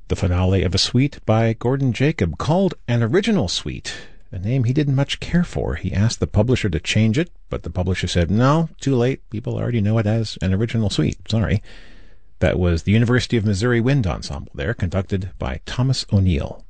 The finale of a suite by Gordon Jacob, called An Original Suite, a name he didn't much care for. He asked the publisher to change it, but the publisher said, no, too late. People already know it as An Original Suite. Sorry. That was the University of Missouri Wind Ensemble there, conducted by Thomas O'Neill.